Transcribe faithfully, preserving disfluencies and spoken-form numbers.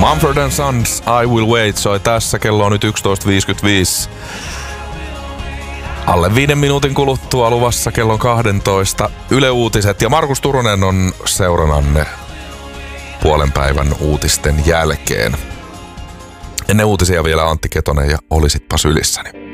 Mumford and Sons, I Will Wait soi tässä. Kello on nyt yksitoista viisikymmentäviisi. Alle viiden minuutin kuluttua luvassa kellon kaksitoista Yle Uutiset. Ja Markus Turunen on seurananne puolen päivän uutisten jälkeen. Ennen uutisia vielä Antti Ketonen ja Olisitpa sylissäni.